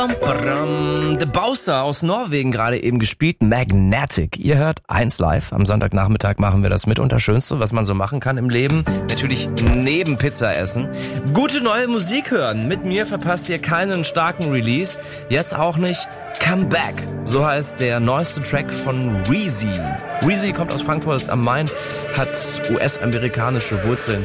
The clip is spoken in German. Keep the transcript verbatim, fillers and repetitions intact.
The Bowser aus Norwegen gerade eben gespielt, Magnetic. Ihr hört eins live. Am Sonntagnachmittag machen wir das mit unter Schönste, was man so machen kann im Leben. Natürlich neben Pizza essen. Gute neue Musik hören. Mit mir verpasst ihr keinen starken Release. Jetzt auch nicht. Come Back. So heißt der neueste Track von Reezy. Reezy kommt aus Frankfurt am Main, hat U S-amerikanische Wurzeln.